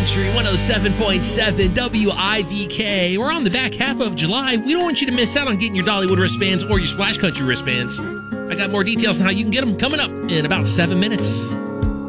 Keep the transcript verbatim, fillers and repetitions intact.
Country one oh seven point seven W I V K. We're on the back half of July. We don't want you to miss out on getting your Dollywood wristbands or your Splash Country wristbands. I got more details on how you can get them coming up in about seven minutes.